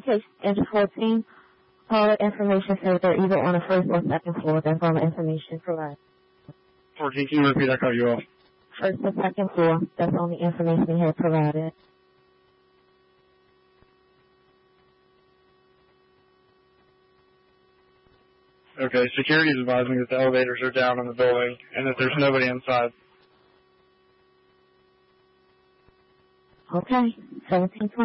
and 14, all the information says they're either on the first or second floor. That's all the information provided. 14, can you repeat? I cut you off. First or second floor. That's all the information we had provided. Okay, security is advising that the elevators are down in the building and that there's nobody inside. Okay, 1720.